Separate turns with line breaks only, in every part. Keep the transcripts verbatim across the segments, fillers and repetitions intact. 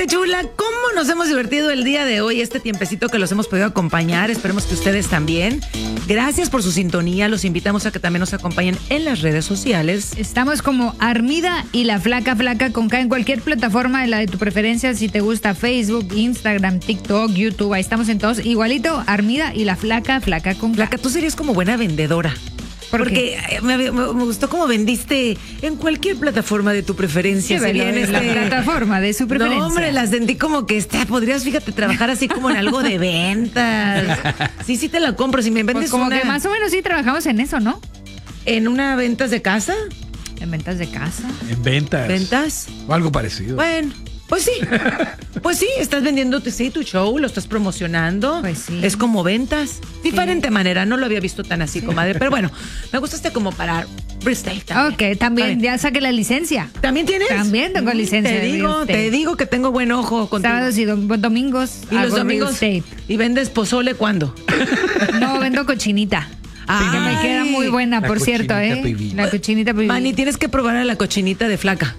Gente chula, ¿cómo nos hemos divertido el día de hoy? Este tiempecito que los hemos podido acompañar, esperemos que ustedes también. Gracias por su sintonía, los invitamos a que también nos acompañen en las redes sociales.
Estamos como Armida y la Flaca Flaca con K en cualquier plataforma de la de tu preferencia, si te gusta Facebook, Instagram, TikTok, YouTube, ahí estamos en todos. Igualito, Armida y la Flaca Flaca con K.
Flaca, tú serías como buena vendedora.
¿Por
Porque me, me, me gustó cómo vendiste en cualquier plataforma de tu preferencia.
Sí,
si
bien,
bien
la
este...
plataforma de su preferencia.
No, hombre, la sentí como que está, podrías, fíjate, trabajar así como en algo de ventas. Sí, sí te la compro. Si me vendes
Pues como
una...
que más o menos sí trabajamos en eso, ¿no?
¿En una ventas de casa?
En ventas de casa.
En ventas.
¿Ventas?
O algo parecido.
Bueno, pues sí. Pues sí, estás vendiendo sí, tu show, lo estás promocionando.
Pues sí.
Es como ventas. Diferente
Sí.
manera, no lo había visto tan así, comadre. Pero bueno, me gustaste como para real estate también.
Ok, también
Está bien.
ya saqué la licencia.
¿También tienes?
También tengo
Mm,
licencia
Te
de
digo,
real estate.
te digo que tengo buen ojo contigo.
Sábados y dom- domingos.
¿Y los
hago
domingos?
real estate.
¿Y vendes pozole cuándo?
No, vendo cochinita. Que me queda muy buena,
La
por cierto,
cochinita
¿eh?
pibil.
La cochinita pibil.
Manny, tienes que probar a la cochinita de Flaca.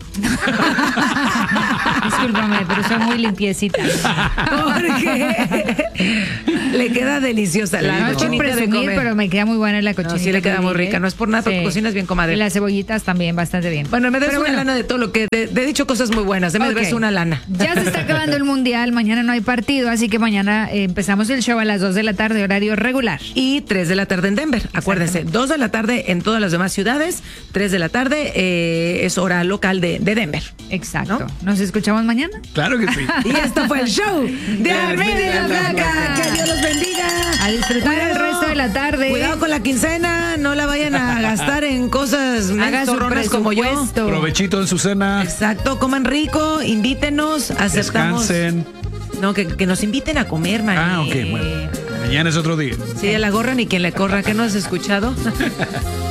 Discúlpame, pero soy muy limpiecita.
Porque le queda deliciosa la
No es por
cochinita de
presumir,
comer.
pero me queda muy buena la cochinita.
sí le queda muy
pibil,
rica,
¿eh?
no es por nada, porque cocinas bien, comadre.
Y las cebollitas también, bastante bien.
Bueno, me des
Pero
una
bueno.
lana de todo lo que... Te, te he dicho cosas muy buenas, me
Ok.
debes una lana.
Ya se está acabando el mundial, mañana no hay partido, así que mañana eh, empezamos el show a las dos de la tarde, horario regular.
Y tres de la tarde en Denver. Acuérdense, dos de la tarde en todas las demás ciudades, tres de la tarde eh, es hora local de, de Denver.
Exacto.
¿No?
¿Nos escuchamos mañana?
Claro que sí.
Y esto fue el show de Armida y la Flaca. Que Dios los bendiga.
A disfrutar el resto de la tarde.
Cuidado con la quincena, no la vayan a gastar en cosas
Haga su
zorronas como yo.
presupuesto.
Provechito en su cena.
Exacto, coman rico, invítenos, aceptamos.
Descansen.
No, que, que nos inviten a comer, man.
Ah, ok, bueno. Mañana es otro día.
Sí, a la gorra ni quien le corra, ¿qué no has escuchado?